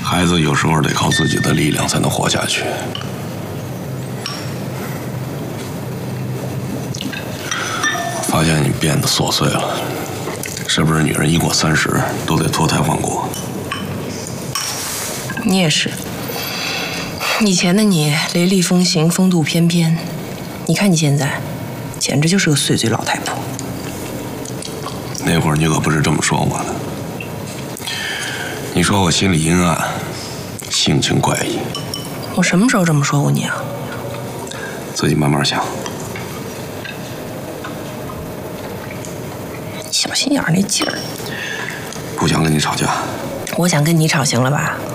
孩子有时候得靠自己的力量才能活下去。发现你变得琐碎了，是不是女人一过30都得脱胎换骨？ 你也是，以前的你雷厉风行，风度翩翩，你看你现在，简直就是个碎嘴老太婆。 那会儿你可不是这么说我的，你说我心里阴暗，性情怪异。 我什么时候这么说过你啊？ 自己慢慢想。 小心眼儿那劲儿。 不想跟你吵架。 我想跟你吵，行了吧？